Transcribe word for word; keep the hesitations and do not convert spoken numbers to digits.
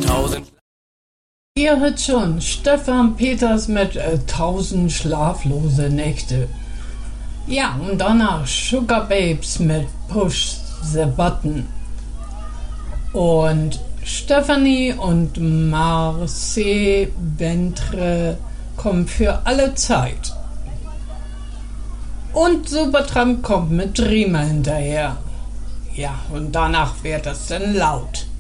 tausend. Ihr hört schon, Stefan Peters mit äh, tausend schlaflose Nächte. Ja, und danach Sugar Babes mit Push the Button. Und Stephanie und Marcel Ventre kommen für alle Zeit. Und Supertramp kommt mit Dreamer hinterher. Ja, und danach wird es dann laut.